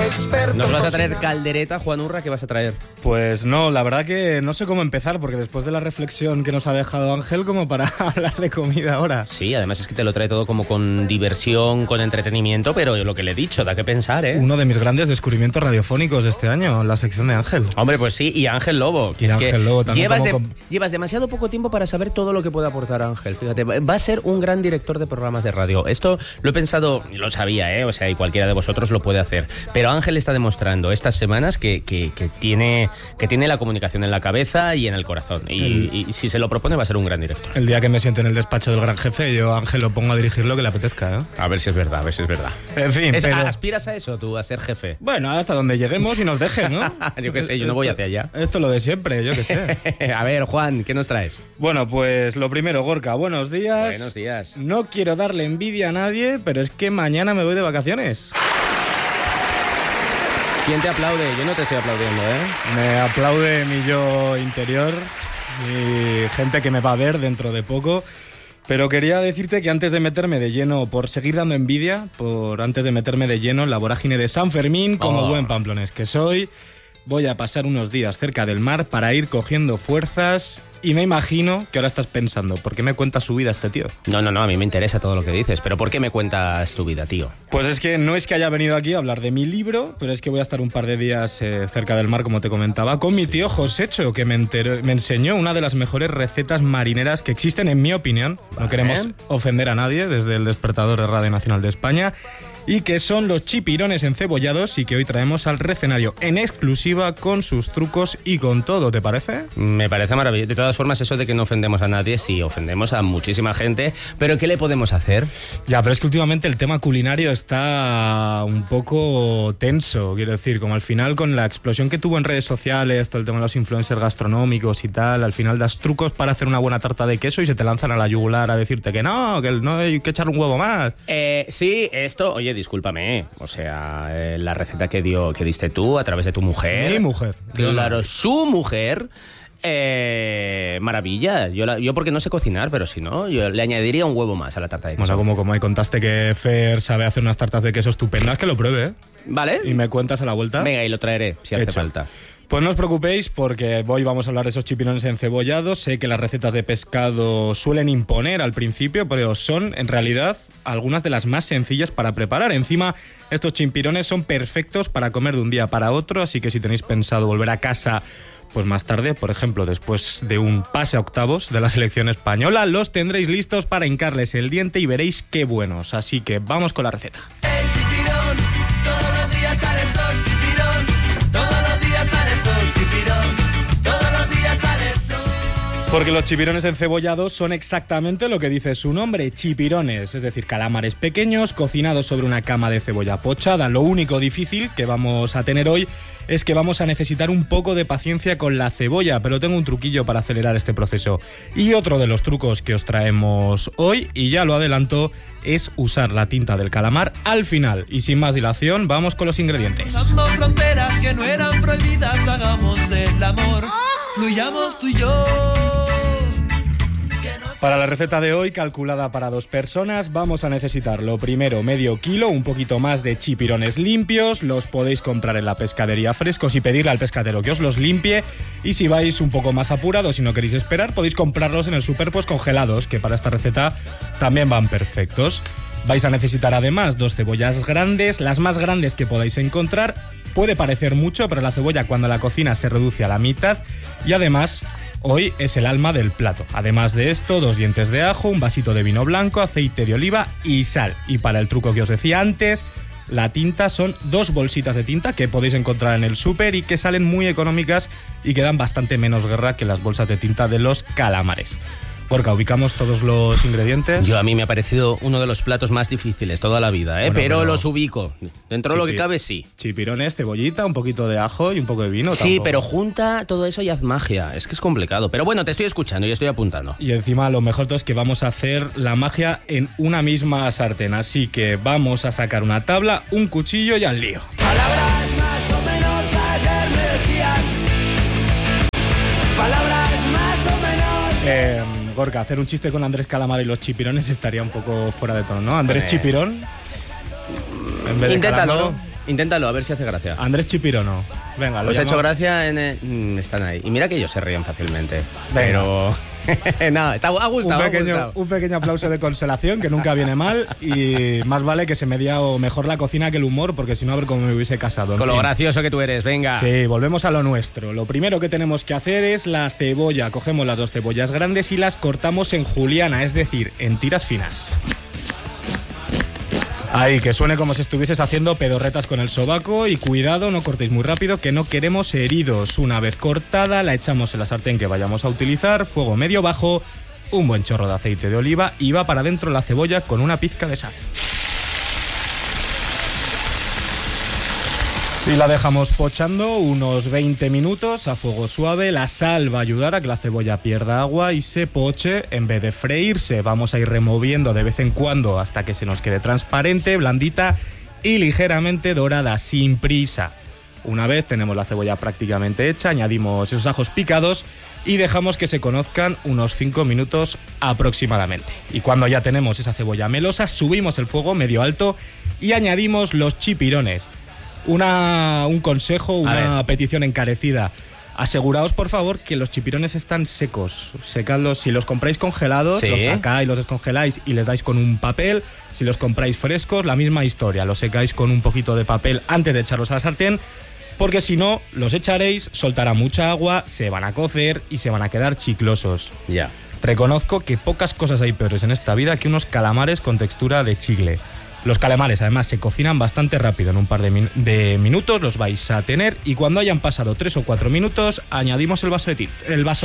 experto. ¿Nos vas a traer caldereta, Juan Urra? ¿Qué vas a traer? Pues no, la verdad que no sé cómo empezar, porque después de la reflexión que nos ha dejado Ángel, como para hablar de comida ahora. Sí, además es que te lo trae todo como con diversión, con entretenimiento, pero lo que le he dicho, da que pensar, ¿eh? Uno de mis grandes descubrimientos radiofónicos de este año, la sección de Ángel. Hombre, pues sí, y Ángel Lobo. Y Ángel Lobo también. Llevas demasiado poco tiempo para saber todo lo que puede aportar Ángel. Fíjate, va a ser un gran director de programas de radio. Esto lo he pensado, lo sabía, ¿eh? O sea, y cualquiera de vosotros lo puede hacer. Pero Ángel está demostrando estas semanas que tiene la comunicación en la cabeza y en el corazón. Y si se lo propone, va a ser un gran director. El día que me siente en el despacho del gran jefe, yo a Ángel lo pongo a dirigir lo que le apetezca, ¿eh? A ver si es verdad, a ver si es verdad. En fin, ¿Aspiras a eso tú, a ser jefe? Bueno, hasta donde lleguemos y nos dejen, ¿no? Yo qué sé, yo no voy hacia allá. Esto es lo de siempre, yo qué sé. A ver, Juan, ¿qué nos traes? Bueno, pues lo primero, Gorka, buenos días. Buenos días. No quiero darle envidia a nadie, pero es que mañana me voy de vacaciones. ¿Quién te aplaude? Yo no te estoy aplaudiendo, ¿eh? Me aplaude mi yo interior y gente que me va a ver dentro de poco. Pero quería decirte que antes de meterme de lleno, por seguir dando envidia, antes de meterme de lleno en la vorágine de San Fermín, como buen pamplonés que soy, voy a pasar unos días cerca del mar para ir cogiendo fuerzas. Y me imagino que ahora estás pensando, ¿por qué me cuentas su vida este tío? No, a mí me interesa todo lo que dices, pero ¿por qué me cuentas tu vida, tío? Pues es que no es que haya venido aquí a hablar de mi libro, pero es que voy a estar un par de días cerca del mar, como te comentaba, con mi tío Josecho, que me enseñó una de las mejores recetas marineras que existen, en mi opinión. Vale. No queremos ofender a nadie desde el despertador de Radio Nacional de España. Y que son los chipirones encebollados y que hoy traemos al recenario en exclusiva con sus trucos y con todo, ¿te parece? Me parece maravilloso. De todas formas, eso de que no ofendemos a nadie, sí, ofendemos a muchísima gente, pero ¿qué le podemos hacer? Ya, pero es que últimamente el tema culinario está un poco tenso, quiero decir, como al final con la explosión que tuvo en redes sociales, todo el tema de los influencers gastronómicos y tal, al final das trucos para hacer una buena tarta de queso y se te lanzan a la yugular a decirte que no hay que echarle un huevo más. Sí, esto, oye, discúlpame, o sea, la receta que diste tú a través de tu mujer. Mi mujer. Claro, su mujer. Maravilla. Yo porque no sé cocinar, pero si no, yo le añadiría un huevo más a la tarta de queso. Bueno, como ahí contaste que Fer sabe hacer unas tartas de queso estupendas, que lo pruebe, ¿eh? Vale. Y me cuentas a la vuelta. Venga, y lo traeré, si hace falta. Pues no os preocupéis porque hoy vamos a hablar de esos chipirones encebollados. Sé que las recetas de pescado suelen imponer al principio, pero son en realidad algunas de las más sencillas para preparar. Encima, estos chipirones son perfectos para comer de un día para otro, así que si tenéis pensado volver a casa pues más tarde, por ejemplo, después de un pase a octavos de la selección española, los tendréis listos para hincarles el diente y veréis qué buenos. Así que vamos con la receta. El chipirón, todos los días sale el sol, chipirón, todos los días sale el sol, chipirón, todos los días sale el sol. Porque los chipirones encebollados son exactamente lo que dice su nombre, chipirones, es decir, calamares pequeños cocinados sobre una cama de cebolla pochada. Lo único difícil que vamos a tener hoy es que vamos a necesitar un poco de paciencia con la cebolla, pero tengo un truquillo para acelerar este proceso. Y otro de los trucos que os traemos hoy, y ya lo adelanto, es usar la tinta del calamar al final. Y sin más dilación, vamos con los ingredientes. Cruzando fronteras que no eran prohibidas, hagamos el amor, fluyamos tú y yo. Para la receta de hoy, calculada para 2 personas, vamos a necesitar lo primero medio kilo, un poquito más de chipirones limpios. Los podéis comprar en la pescadería frescos y pedirle al pescadero que os los limpie. Y si vais un poco más apurados y no queréis esperar, podéis comprarlos en el súper pues congelados, que para esta receta también van perfectos. Vais a necesitar además 2 cebollas grandes, las más grandes que podáis encontrar. Puede parecer mucho, pero la cebolla cuando la cocinas se reduce a la mitad. Y además, hoy es el alma del plato. Además de esto, 2 dientes de ajo, un vasito de vino blanco, aceite de oliva y sal. Y para el truco que os decía antes, la tinta son 2 bolsitas de tinta que podéis encontrar en el súper y que salen muy económicas y que dan bastante menos guerra que las bolsas de tinta de los calamares. Gorka, ubicamos todos los ingredientes. A mí me ha parecido uno de los platos más difíciles toda la vida, ¿eh? Bueno, pero los ubico. Dentro de lo que cabe, sí. Chipirones, cebollita, un poquito de ajo y un poco de vino. Sí, tampoco. Pero junta todo eso y haz magia. Es que es complicado. Pero bueno, te estoy escuchando y estoy apuntando. Y encima lo mejor todo es que vamos a hacer la magia en una misma sartén. Así que vamos a sacar una tabla, un cuchillo y al lío. Palabras más o menos ayer me decían. Palabras más o menos. Gorka, hacer un chiste con Andrés Calamar y los chipirones estaría un poco fuera de tono, ¿no? Andrés Chipirón. En vez de Inténtalo. Calamaro. Inténtalo, a ver si hace gracia. Andrés Chipirono. Venga, lo ¿Os ha hecho llamo. gracia? Están ahí. Y mira que ellos se ríen fácilmente. Venga. Pero... no, ha gustado. Un pequeño aplauso de consolación, que nunca viene mal. Y más vale que se me diera mejor la cocina que el humor, porque si no, a ver cómo me hubiese casado. Con lo gracioso que tú eres, venga. Sí, volvemos a lo nuestro. Lo primero que tenemos que hacer es la cebolla. Cogemos las 2 cebollas grandes y las cortamos en juliana, es decir, en tiras finas. Ahí, que suene como si estuvieses haciendo pedorretas con el sobaco. Y cuidado, no cortéis muy rápido, que no queremos heridos. Una vez cortada, la echamos en la sartén que vayamos a utilizar, fuego medio bajo, un buen chorro de aceite de oliva y va para adentro la cebolla con una pizca de sal. Y la dejamos pochando unos 20 minutos a fuego suave. La sal va a ayudar a que la cebolla pierda agua y se poche en vez de freírse. Vamos a ir removiendo de vez en cuando hasta que se nos quede transparente, blandita y ligeramente dorada, sin prisa. Una vez tenemos la cebolla prácticamente hecha, añadimos esos ajos picados y dejamos que se conozcan unos 5 minutos aproximadamente. Y cuando ya tenemos esa cebolla melosa, subimos el fuego medio alto y añadimos los chipirones. Un consejo, una petición encarecida. Aseguraos, por favor, que los chipirones están secos. Secadlos. Si los compráis congelados, los sacáis, los descongeláis y les dais con un papel. Si los compráis frescos, la misma historia. Los secáis con un poquito de papel antes de echarlos a la sartén, porque si no, los echaréis, soltará mucha agua, se van a cocer y se van a quedar chiclosos. Ya. Reconozco que pocas cosas hay peores en esta vida que unos calamares con textura de chicle. Los calamares además se cocinan bastante rápido, en un par de minutos los vais a tener y cuando hayan pasado 3 o 4 minutos añadimos el vaso de vino. El vaso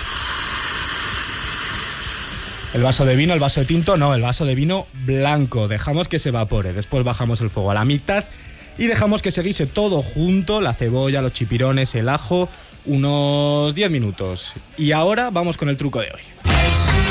de tinto no, el vaso de vino blanco. Dejamos que se evapore, después bajamos el fuego a la mitad y dejamos que se guise todo junto, la cebolla, los chipirones, el ajo, unos 10 minutos. Y ahora vamos con el truco de hoy.